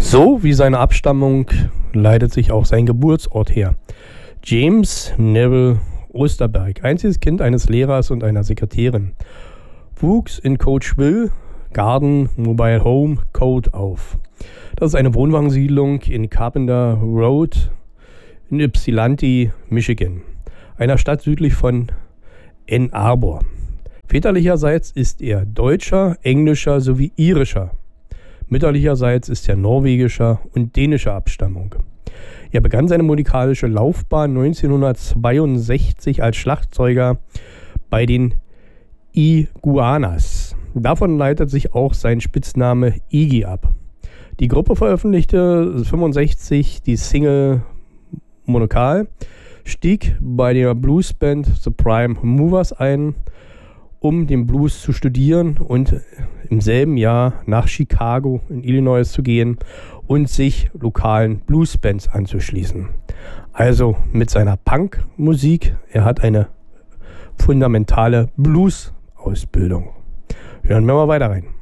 So wie seine Abstammung leitet sich auch sein Geburtsort her. James Neville Osterberg, einziges Kind eines Lehrers und einer Sekretärin, wuchs in Coachville Garden Mobile Home Code auf. Das ist eine Wohnwagensiedlung in Carpenter Road in Ypsilanti, Michigan, einer Stadt südlich von Ann Arbor. Väterlicherseits ist er deutscher, englischer sowie irischer. Mütterlicherseits ist er norwegischer und dänischer Abstammung. Er begann seine musikalische Laufbahn 1962 als Schlagzeuger bei den Iguanas. Davon leitet sich auch sein Spitzname Iggy ab. Die Gruppe veröffentlichte 1965 die Single Monokal, stieg bei der Bluesband The Prime Movers ein, um den Blues zu studieren und im selben Jahr nach Chicago in Illinois zu gehen und sich lokalen Bluesbands anzuschließen. Also mit seiner Punkmusik, er hat eine fundamentale Blues-Ausbildung. Hören wir mal weiter rein.